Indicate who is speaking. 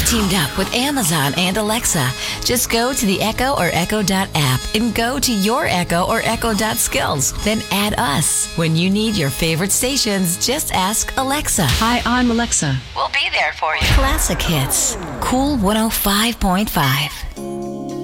Speaker 1: Teamed up with Amazon and Alexa. Just go to the Echo or Echo.app and go to your Echo or Echo.skills. Then add us. When you need your favorite stations, just ask Alexa.
Speaker 2: Hi, I'm Alexa.
Speaker 1: We'll be there for you. Classic Hits. Cool 105.5.